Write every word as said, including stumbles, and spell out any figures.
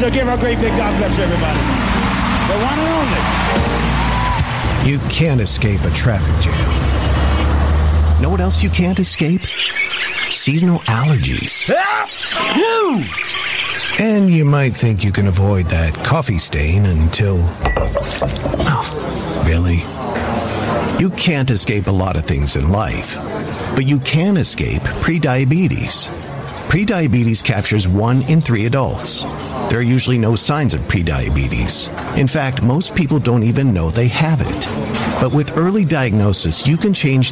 So give her a great big God bless everybody. The one and only. You can't escape a traffic jam. Know what else you can't escape? Seasonal allergies. And you might think you can avoid that coffee stain until... Oh, really? You can't escape a lot of things in life, but you can escape prediabetes. Prediabetes captures one in three adults. There are usually no signs of prediabetes. In fact, most people don't even know they have it. But with early diagnosis, you can change